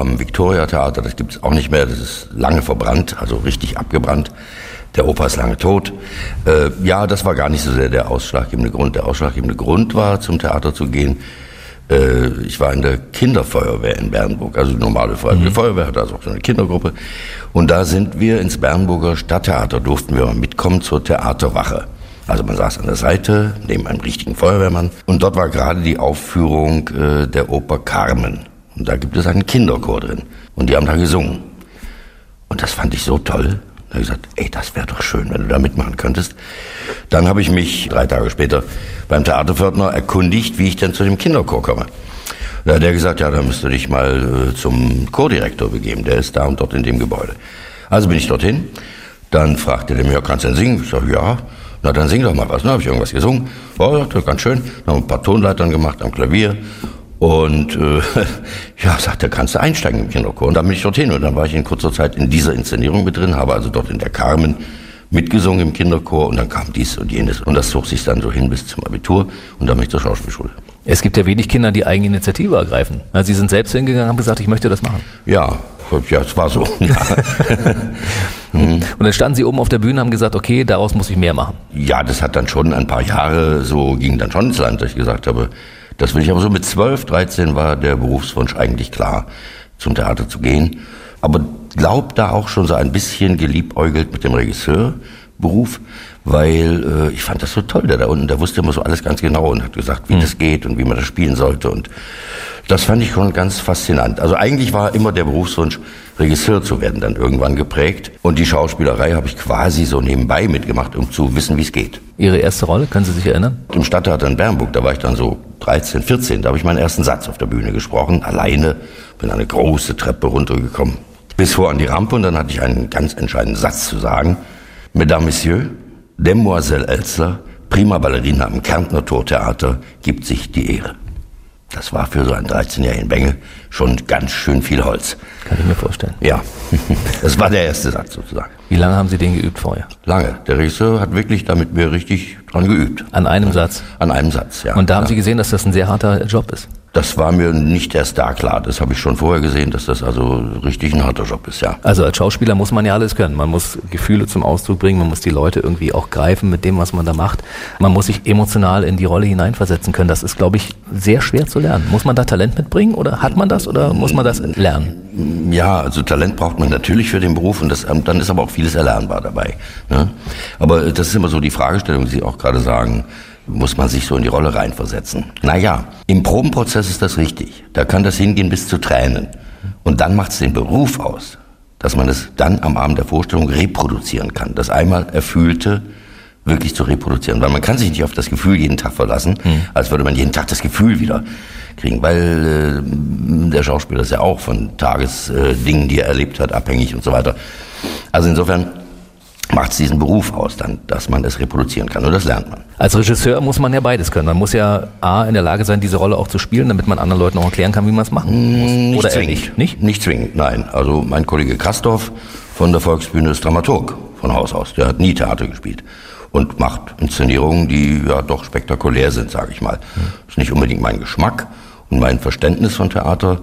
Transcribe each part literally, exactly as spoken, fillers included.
am Victoria-Theater, das gibt es auch nicht mehr, das ist lange verbrannt, also richtig abgebrannt. Der Opa ist lange tot. Äh, ja, das war gar nicht so sehr der ausschlaggebende Grund. Der ausschlaggebende Grund war, zum Theater zu gehen. Äh, ich war in der Kinderfeuerwehr in Bernburg, also die normale Feuerwehr. Die Feuerwehr hat also auch so eine Kindergruppe. Und da sind wir ins Bernburger Stadttheater, durften wir mal mitkommen zur Theaterwache. Also man saß an der Seite, neben einem richtigen Feuerwehrmann. Und dort war gerade die Aufführung äh, der Oper Carmen. Und da gibt es einen Kinderchor drin. Und die haben da gesungen. Und das fand ich so toll. Da habe ich gesagt, ey, das wäre doch schön, wenn du da mitmachen könntest. Dann habe ich mich drei Tage später beim Theaterpförtner erkundigt, wie ich denn zu dem Kinderchor komme. Da hat er gesagt, ja, da müsst du dich mal äh, zum Chordirektor begeben, der ist da und dort in dem Gebäude. Also bin ich dorthin, dann fragte der mir, ja, kannst du denn singen? Ich sage, ja, na dann sing doch mal was. Dann habe ich irgendwas gesungen, oh, das war ganz schön, dann haben ein paar Tonleitern gemacht am Klavier. Und äh, ja, sagte, kannst du einsteigen im Kinderchor. Und dann bin ich dorthin und dann war ich in kurzer Zeit in dieser Inszenierung mit drin, habe also dort in der Carmen mitgesungen im Kinderchor und dann kam dies und jenes. Und das zog sich dann so hin bis zum Abitur und dann bin ich zur Schauspielschule. Es gibt ja wenig Kinder, die Eigeninitiative ergreifen. Also Sie sind selbst hingegangen und haben gesagt, ich möchte das machen. Ja, ja, es war so. Ja. mhm. Und dann standen Sie oben auf der Bühne und haben gesagt, okay, daraus muss ich mehr machen. Ja, das hat dann schon ein paar Jahre, so ging dann schon ins Land, dass ich gesagt habe, das will ich. Aber so mit zwölf, dreizehn war der Berufswunsch eigentlich klar, zum Theater zu gehen. Aber glaub da auch schon so ein bisschen geliebäugelt mit dem Regisseurberuf, weil äh, ich fand das so toll, der da unten, der wusste immer so alles ganz genau und hat gesagt, wie mhm. das geht und wie man das spielen sollte. Und das fand ich schon ganz faszinant. Also eigentlich war immer der Berufswunsch, Regisseur zu werden, dann irgendwann geprägt. Und die Schauspielerei habe ich quasi so nebenbei mitgemacht, um zu wissen, wie es geht. Ihre erste Rolle, können Sie sich erinnern? Im Stadttheater in Bernburg, da war ich dann so dreizehn, vierzehn, da habe ich meinen ersten Satz auf der Bühne gesprochen, alleine, bin eine große Treppe runtergekommen, bis vor an die Rampe und dann hatte ich einen ganz entscheidenden Satz zu sagen. Mesdames, Messieurs, Demoiselle Elzler, prima Ballerina am Kärntner Tortheater, gibt sich die Ehre. Das war für so einen dreizehnjährigen Bengel schon ganz schön viel Holz. Kann ich mir vorstellen. Ja, das war der erste Satz sozusagen. Wie lange haben Sie den geübt vorher? Lange. Der Regisseur hat wirklich da mit mir richtig dran geübt. An einem Satz? An einem Satz, ja. Und da haben ja. Sie gesehen, dass das ein sehr harter Job ist? Das war mir nicht erst da klar. Das habe ich schon vorher gesehen, dass das also richtig ein harter Job ist, ja. Also als Schauspieler muss man ja alles können. Man muss Gefühle zum Ausdruck bringen, man muss die Leute irgendwie auch greifen mit dem, was man da macht. Man muss sich emotional in die Rolle hineinversetzen können. Das ist, glaube ich, sehr schwer zu lernen. Muss man da Talent mitbringen oder hat man das oder muss man das lernen? Ja, also Talent braucht man natürlich für den Beruf und das, dann ist aber auch vieles erlernbar dabei. Ne? Aber das ist immer so die Fragestellung, die Sie auch gerade sagen. Muss man sich so in die Rolle reinversetzen. Naja, im Probenprozess ist das richtig. Da kann das hingehen bis zu Tränen. Und dann macht es den Beruf aus, dass man es dann am Abend der Vorstellung reproduzieren kann. Das einmal Erfühlte wirklich zu reproduzieren. Weil man kann sich nicht auf das Gefühl jeden Tag verlassen, mhm. als würde man jeden Tag das Gefühl wieder kriegen. Weil äh, der Schauspieler ist ja auch von Tagesdingen, äh, die er erlebt hat, abhängig und so weiter. Also insofern macht es diesen Beruf aus, dann, dass man es reproduzieren kann. Und das lernt man. Als Regisseur muss man ja beides können. Man muss ja A, in der Lage sein, diese Rolle auch zu spielen, damit man anderen Leuten auch erklären kann, wie man es machen muss. Nicht Oder zwingend. Nicht? nicht? Nicht zwingend, nein. Also mein Kollege Kastorf von der Volksbühne ist Dramaturg von Haus aus. Der hat nie Theater gespielt und macht Inszenierungen, die ja doch spektakulär sind, sage ich mal. Mhm. Ist nicht unbedingt mein Geschmack und mein Verständnis von Theater,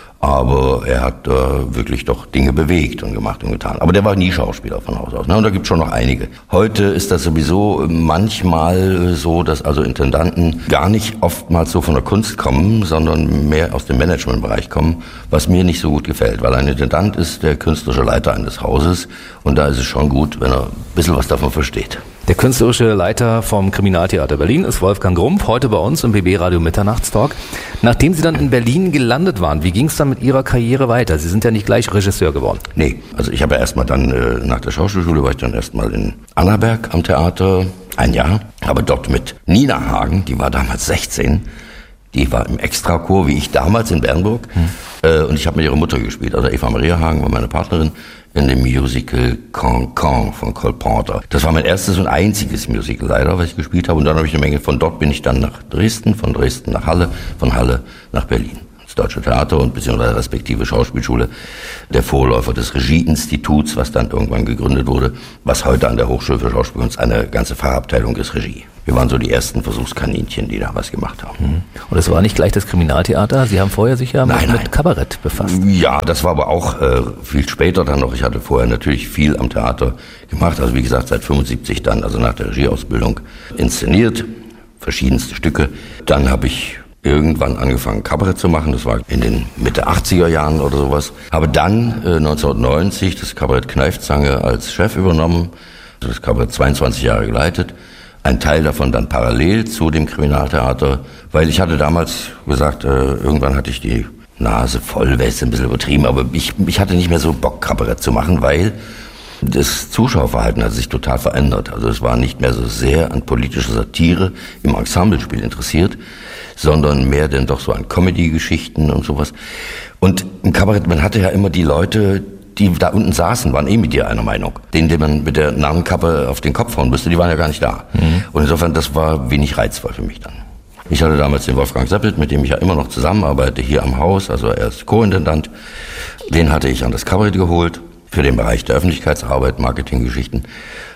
aber er hat äh, wirklich doch Dinge bewegt und gemacht und getan. Aber der war nie Schauspieler von Haus aus. Ne? Und da gibt es schon noch einige. Heute ist das sowieso manchmal so, dass also Intendanten gar nicht oftmals so von der Kunst kommen, sondern mehr aus dem Managementbereich kommen, was mir nicht so gut gefällt. Weil ein Intendant ist der künstlerische Leiter eines Hauses und da ist es schon gut, wenn er ein bisschen was davon versteht. Der künstlerische Leiter vom Kriminaltheater Berlin ist Wolfgang Grumpf, heute bei uns im B B Radio Mitternachtstalk. Nachdem Sie dann in Berlin gelandet waren, wie ging es dann mit Ihrer Karriere weiter? Sie sind ja nicht gleich Regisseur geworden. Nee, also ich habe ja erstmal dann, äh, nach der Schauspielschule war ich dann erstmal in Annaberg am Theater, ein Jahr, aber dort mit Nina Hagen, die war damals sechzehn, die war im Extrachor, wie ich damals in Bernburg, hm. äh, und ich habe mit ihrer Mutter gespielt, also Eva Maria Hagen war meine Partnerin, in dem Musical Cancan von Cole Porter. Das war mein erstes und einziges Musical leider, was ich gespielt habe. Und dann habe ich eine Menge, von dort bin ich dann nach Dresden, von Dresden nach Halle, von Halle nach Berlin. das Deutsche Theater und beziehungsweise respektive Schauspielschule, der Vorläufer des Regieinstituts, was dann irgendwann gegründet wurde, was heute an der Hochschule für Schauspielkunst eine ganze Fachabteilung ist, Regie. Wir waren so die ersten Versuchskaninchen, die da was gemacht haben. Und es war nicht gleich das Kriminaltheater, Sie haben vorher sich ja nein, mit, nein. mit Kabarett befasst. Ja, das war aber auch äh, viel später dann noch. Ich hatte vorher natürlich viel am Theater gemacht, also wie gesagt seit fünfundsiebzig dann, also nach der Regieausbildung, inszeniert, verschiedenste Stücke. Dann habe ich irgendwann angefangen Kabarett zu machen, das war in den Mitte achtziger Jahren oder sowas. Habe dann äh, neunzehnhundertneunzig das Kabarett Kneifzange als Chef übernommen, also das Kabarett zweiundzwanzig Jahre geleitet. Ein Teil davon dann parallel zu dem Kriminaltheater, weil ich hatte damals gesagt, äh, irgendwann hatte ich die Nase voll, wäre jetzt ein bisschen übertrieben, aber ich, ich hatte nicht mehr so Bock, Kabarett zu machen, weil das Zuschauerverhalten hat sich total verändert. Also es war nicht mehr so sehr an politischer Satire im Ensemblespiel interessiert, sondern mehr denn doch so an Comedy-Geschichten und sowas. Und im Kabarett, man hatte ja immer die Leute, die da unten saßen, waren eh mit dir einer Meinung. Denen, die man mit der Namenkappe auf den Kopf hauen müsste, die waren ja gar nicht da. Mhm. Und insofern, das war wenig reizvoll für mich dann. Ich hatte damals den Wolfgang Seppelt, mit dem ich ja immer noch zusammenarbeite, hier am Haus, also er ist Co-Intendant. Den hatte ich an das Kabarett geholt, für den Bereich der Öffentlichkeitsarbeit, Marketinggeschichten.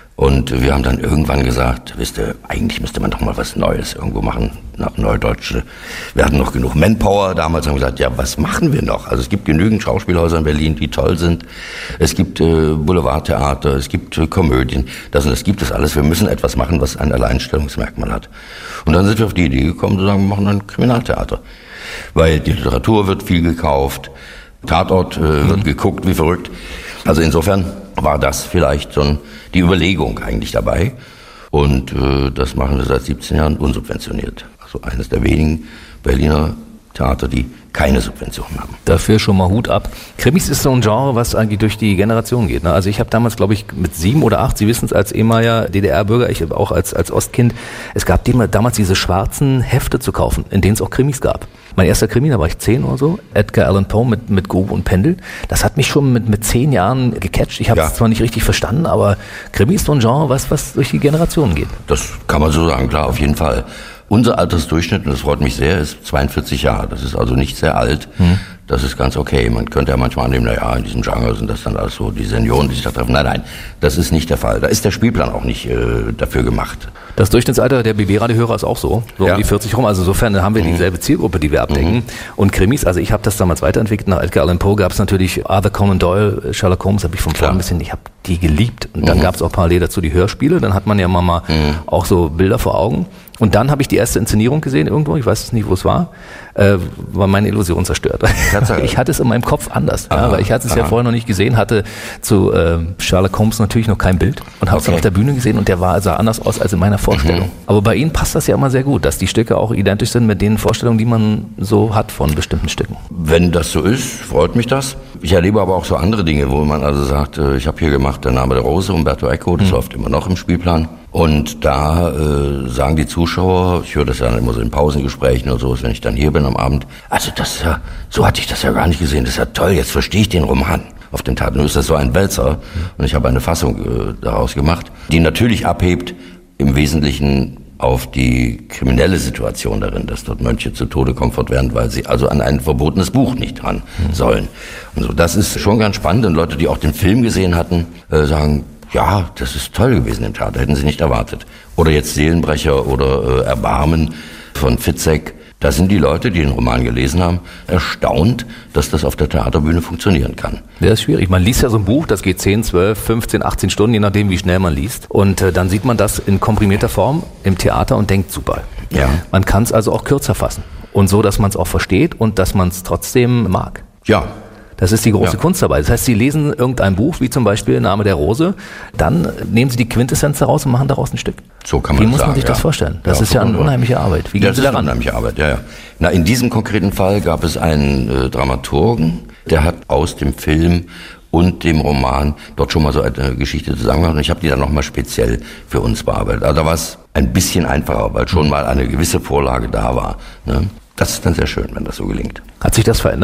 Und wir haben dann irgendwann gesagt, wisst ihr, eigentlich müsste man doch mal was Neues irgendwo machen, nach Neudeutsche. Wir hatten noch genug Manpower. Damals haben wir gesagt, ja, was machen wir noch? Also es gibt genügend Schauspielhäuser in Berlin, die toll sind. Es gibt äh, Boulevardtheater, es gibt äh, Komödien. Das und das gibt es alles. Wir müssen etwas machen, was ein Alleinstellungsmerkmal hat. Und dann sind wir auf die Idee gekommen, zu sagen, wir machen ein Kriminaltheater. Weil die Literatur wird viel gekauft, Tatort äh, mhm. wird geguckt wie verrückt. Also insofern war das vielleicht so die Überlegung eigentlich dabei. Und äh, das machen wir seit siebzehn Jahren unsubventioniert. Also eines der wenigen Berliner Theater, die keine Subventionen haben. Dafür schon mal Hut ab. Krimis ist so ein Genre, was eigentlich durch die Generation geht. Ne? Also ich habe damals, glaube ich, mit sieben oder acht, Sie wissen es, als ehemaliger D D R-Bürger, ich auch als, als Ostkind, es gab damals diese schwarzen Hefte zu kaufen, in denen es auch Krimis gab. Mein erster Krimi, da war ich zehn oder so, Edgar Allan Poe mit, mit Grube und Pendel. Das hat mich schon mit, mit zehn Jahren gecatcht. Ich habe es ja. zwar nicht richtig verstanden, aber Krimi ist so ein Genre, was, was durch die Generationen geht. Das kann man so sagen, klar, auf jeden Fall. Unser Altersdurchschnitt, und das freut mich sehr, ist zweiundvierzig Jahre. Das ist also nicht sehr alt. Hm. Das ist ganz okay. Man könnte ja manchmal annehmen, na ja, in diesem Genre sind das dann alles so die Senioren, die sich da treffen. Nein, nein, das ist nicht der Fall. Da ist der Spielplan auch nicht äh, dafür gemacht. Das Durchschnittsalter der B W-Radiohörer ist auch so, so ja. um die vierzig rum. Also insofern haben wir mhm. dieselbe Zielgruppe, die wir abdecken. Mhm. Und Krimis, also ich habe das damals weiterentwickelt. Nach Edgar Allan Poe gab es natürlich Arthur Conan Doyle, Sherlock Holmes, habe ich von vorn ein bisschen, ich habe die geliebt. Und dann mhm. gab es auch parallel dazu die Hörspiele. Dann hat man ja mal, mal mhm. auch so Bilder vor Augen. Und dann habe ich die erste Inszenierung gesehen irgendwo, ich weiß nicht, wo es war, äh, war meine Illusion zerstört. Ich hatte es in meinem Kopf anders, aha, ja, weil ich hatte es aha. ja vorher noch nicht gesehen, hatte zu äh, Sherlock Holmes natürlich noch kein Bild und habe es okay. auf der Bühne gesehen und der war sah anders aus als in meiner Vorstellung. Mhm. Aber bei Ihnen passt das ja immer sehr gut, dass die Stücke auch identisch sind mit den Vorstellungen, die man so hat von bestimmten Stücken. Wenn das so ist, freut mich das. Ich erlebe aber auch so andere Dinge, wo man also sagt, äh, ich habe hier gemacht Der Name der Rose, Umberto Eco, das mhm. läuft immer noch im Spielplan. Und da äh, sagen die Zuschauer, ich höre das ja immer so in Pausengesprächen oder sowas, wenn ich dann hier bin am Abend, also das ist ja, so hatte ich das ja gar nicht gesehen, das ist ja toll, jetzt verstehe ich den Roman. Auf den Taten ist das so ein Wälzer und ich habe eine Fassung äh, daraus gemacht, die natürlich abhebt im Wesentlichen auf die kriminelle Situation darin, dass dort Mönche zu Tode kommen fortwährend, weil sie also an ein verbotenes Buch nicht dran sollen. Und so, das ist schon ganz spannend und Leute, die auch den Film gesehen hatten, äh, sagen, ja, das ist toll gewesen im Theater, hätten sie nicht erwartet. Oder jetzt Seelenbrecher oder äh, Erbarmen von Fitzek. Da sind die Leute, die den Roman gelesen haben, erstaunt, dass das auf der Theaterbühne funktionieren kann. Ja, ist schwierig. Man liest ja so ein Buch, das geht zehn, zwölf, fünfzehn, achtzehn Stunden, je nachdem, wie schnell man liest. Und äh, dann sieht man das in komprimierter Form im Theater und denkt, super. Ja. Man kann es also auch kürzer fassen. Und so, dass man es auch versteht und dass man es trotzdem mag. Ja. Das ist die große ja. Kunst dabei. Das heißt, Sie lesen irgendein Buch, wie zum Beispiel Name der Rose, dann nehmen Sie die Quintessenz daraus und machen daraus ein Stück. So kann man Wie muss sagen, man sich ja. das vorstellen? Das ja, ist ja eine unheimliche Arbeit. Wie gehen das Sie daran? Das ist eine unheimliche Arbeit, ja, ja. Na, in diesem konkreten Fall gab es einen äh, Dramaturgen, der hat aus dem Film und dem Roman dort schon mal so eine Geschichte zusammengemacht und ich habe die dann nochmal speziell für uns bearbeitet. Also da war es ein bisschen einfacher, weil schon mal eine gewisse Vorlage da war. Ne? Das ist dann sehr schön, wenn das so gelingt. Hat sich das verändert?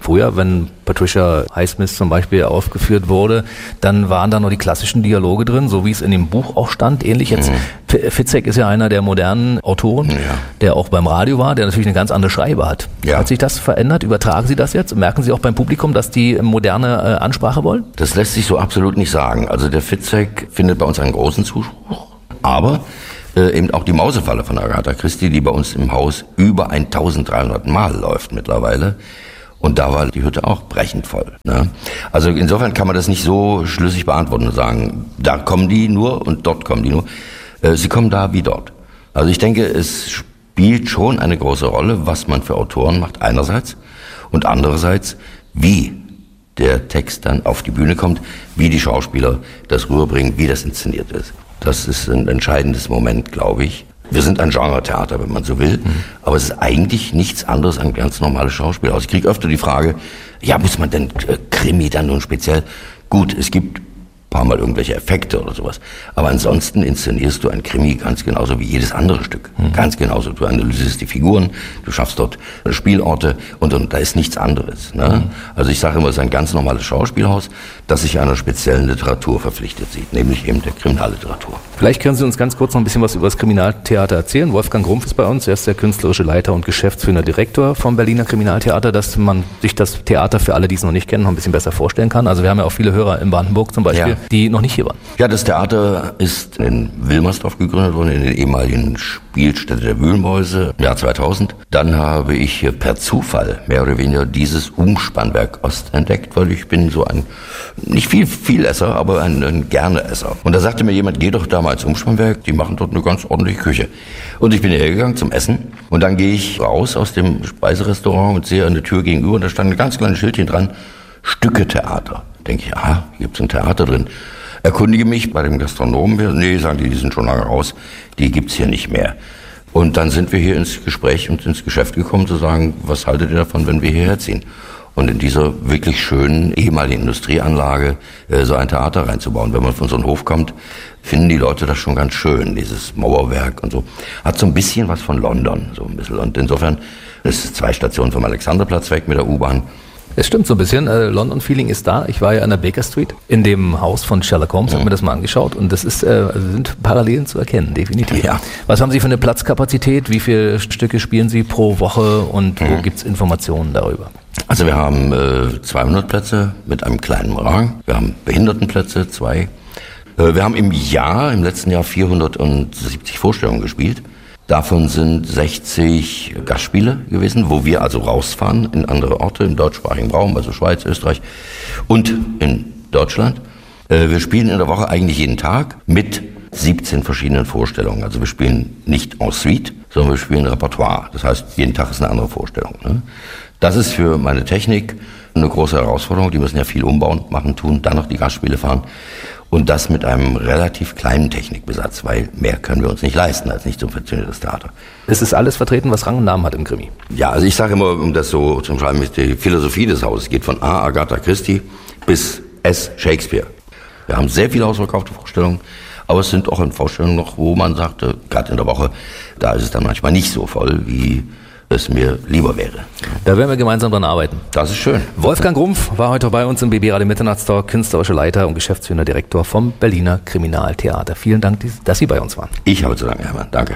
Früher, wenn Patricia Highsmith zum Beispiel aufgeführt wurde, dann waren da noch die klassischen Dialoge drin, so wie es in dem Buch auch stand. Ähnlich jetzt, mhm. Fitzek ist ja einer der modernen Autoren, ja. der auch beim Radio war, der natürlich eine ganz andere Schreibe hat. Ja. Hat sich das verändert? Übertragen Sie das jetzt? Merken Sie auch beim Publikum, dass die moderne äh, Ansprache wollen? Das lässt sich so absolut nicht sagen. Also der Fitzek findet bei uns einen großen Zuspruch, aber äh, eben auch die Mausefalle von Agatha Christie, die bei uns im Haus über eintausenddreihundert Mal läuft mittlerweile. Und da war die Hütte auch brechend voll. Ne? Also insofern kann man das nicht so schlüssig beantworten und sagen, da kommen die nur und dort kommen die nur. Äh, sie kommen da wie dort. Also ich denke, es spielt schon eine große Rolle, was man für Autoren macht einerseits und andererseits, wie der Text dann auf die Bühne kommt, wie die Schauspieler das rüberbringen, wie das inszeniert ist. Das ist ein entscheidendes Moment, glaube ich. Wir sind ein Genre-Theater, wenn man so will, mhm. aber es ist eigentlich nichts anderes als ein ganz normales Schauspiel. Also ich kriege öfter die Frage, ja, muss man denn äh, Krimi dann nun speziell? Gut, es gibt ein paar Mal irgendwelche Effekte oder sowas, aber ansonsten inszenierst du ein Krimi ganz genauso wie jedes andere Stück. Mhm. Ganz genauso. Du analysierst die Figuren, du schaffst dort Spielorte und, und da ist nichts anderes. Ne? Mhm. Also ich sage immer, es ist ein ganz normales Schauspielhaus, das sich einer speziellen Literatur verpflichtet sieht, nämlich eben der Kriminalliteratur. Vielleicht können Sie uns ganz kurz noch ein bisschen was über das Kriminaltheater erzählen. Wolfgang Grumpf ist bei uns, er ist der künstlerische Leiter und geschäftsführender Direktor vom Berliner Kriminaltheater, dass man sich das Theater für alle, die es noch nicht kennen, noch ein bisschen besser vorstellen kann. Also wir haben ja auch viele Hörer in Brandenburg zum Beispiel, ja. die noch nicht hier waren. Ja, das Theater ist in Wilmersdorf gegründet worden, in der ehemaligen Spielstätte der Wühlmäuse im Jahr zweitausend. Dann habe ich hier per Zufall mehr oder weniger dieses Umspannwerk Ost entdeckt, weil ich bin so ein, nicht viel, viel Esser, aber ein, ein Gerne-Esser. Und da sagte mir jemand, geh doch da mal ins Umspannwerk, die machen dort eine ganz ordentliche Küche. Und ich bin hierher gegangen zum Essen und dann gehe ich raus aus dem Speiserestaurant und sehe an der Tür gegenüber und da stand ein ganz kleines Schildchen dran, Stücke-Theater. Denke ich, aha, hier gibt's ein Theater drin. Erkundige mich bei dem Gastronomen, nee, sagen die, die sind schon lange raus, die gibt's hier nicht mehr. Und dann sind wir hier ins Gespräch und ins Geschäft gekommen, zu sagen, was haltet ihr davon, wenn wir hierher ziehen? Und in dieser wirklich schönen ehemaligen Industrieanlage äh, so ein Theater reinzubauen. Wenn man von so einem Hof kommt, finden die Leute das schon ganz schön, dieses Mauerwerk und so. Hat so ein bisschen was von London, so ein bisschen. Und insofern ist es zwei Stationen vom Alexanderplatz weg mit der U-Bahn. Es stimmt so ein bisschen, äh, London-Feeling ist da. Ich war ja an der Baker Street in dem Haus von Sherlock Holmes, mhm. habe mir das mal angeschaut und das ist, äh, sind Parallelen zu erkennen, definitiv. Ja. Was haben Sie für eine Platzkapazität? Wie viele Stücke spielen Sie pro Woche und mhm. wo gibt's Informationen darüber? Also wir haben äh, zweihundert Plätze mit einem kleinen Rang. Wir haben Behindertenplätze, zwei. Äh, wir haben im Jahr, im letzten Jahr vierhundertsiebzig Vorstellungen gespielt. Davon sind sechzig Gastspiele gewesen, wo wir also rausfahren in andere Orte im deutschsprachigen Raum, also Schweiz, Österreich und in Deutschland. Wir spielen in der Woche eigentlich jeden Tag mit siebzehn verschiedenen Vorstellungen. Also wir spielen nicht en suite, sondern wir spielen Repertoire. Das heißt, jeden Tag ist eine andere Vorstellung. Das ist für meine Technik eine große Herausforderung. Die müssen ja viel umbauen, machen, tun, dann noch die Gastspiele fahren. Und das mit einem relativ kleinen Technikbesatz, weil mehr können wir uns nicht leisten als nicht subventioniertes Theater. Es ist alles vertreten, was Rang und Namen hat im Krimi. Ja, also ich sage immer, um das so zu schreiben, ist die Philosophie des Hauses geht von A, Agatha Christie, bis S, Shakespeare. Wir haben sehr viele ausverkaufte Vorstellungen, aber es sind auch in Vorstellungen noch, wo man sagte, gerade in der Woche, da ist es dann manchmal nicht so voll, wie es mir lieber wäre. Da werden wir gemeinsam dran arbeiten. Das ist schön. Wolfgang Grumpf war heute bei uns im B B Radio Mitternachtstalk, künstlerischer Leiter und geschäftsführender Direktor vom Berliner Kriminaltheater. Vielen Dank, dass Sie bei uns waren. Ich habe zu danken, Hermann. Danke.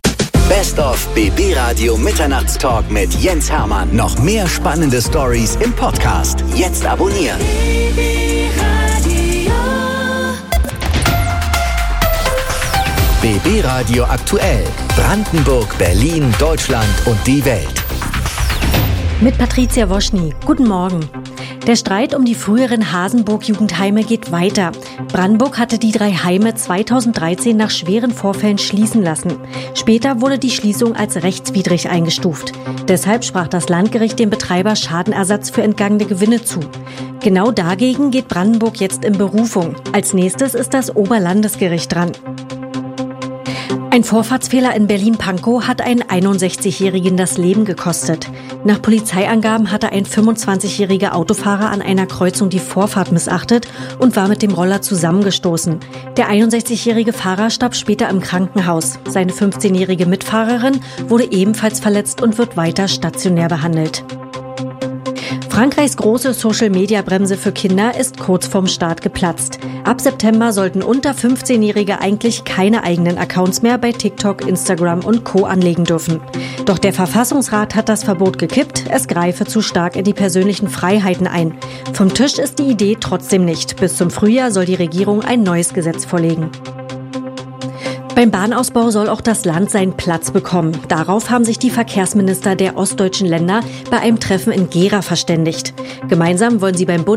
Best of B B Radio Mitternachtstalk mit Jens Hermann. Noch mehr spannende Stories im Podcast. Jetzt abonnieren. B B Radio aktuell. Brandenburg, Berlin, Deutschland und die Welt. Mit Patricia Woschny. Guten Morgen. Der Streit um die früheren Hasenburg-Jugendheime geht weiter. Brandenburg hatte die drei Heime zweitausenddreizehn nach schweren Vorfällen schließen lassen. Später wurde die Schließung als rechtswidrig eingestuft. Deshalb sprach das Landgericht dem Betreiber Schadenersatz für entgangene Gewinne zu. Genau dagegen geht Brandenburg jetzt in Berufung. Als nächstes ist das Oberlandesgericht dran. Ein Vorfahrtsfehler in Berlin-Pankow hat einen einundsechzigjährigen das Leben gekostet. Nach Polizeiangaben hatte ein fünfundzwanzigjähriger Autofahrer an einer Kreuzung die Vorfahrt missachtet und war mit dem Roller zusammengestoßen. Der einundsechzigjährige Fahrer starb später im Krankenhaus. Seine fünfzehnjährige Mitfahrerin wurde ebenfalls verletzt und wird weiter stationär behandelt. Frankreichs große Social-Media-Bremse für Kinder ist kurz vorm Start geplatzt. Ab September sollten unter fünfzehnjährige eigentlich keine eigenen Accounts mehr bei TikTok, Instagram und Co. anlegen dürfen. Doch der Verfassungsrat hat das Verbot gekippt, es greife zu stark in die persönlichen Freiheiten ein. Vom Tisch ist die Idee trotzdem nicht. Bis zum Frühjahr soll die Regierung ein neues Gesetz vorlegen. Beim Bahnausbau soll auch das Land seinen Platz bekommen. Darauf haben sich die Verkehrsminister der ostdeutschen Länder bei einem Treffen in Gera verständigt. Gemeinsam wollen sie beim Bund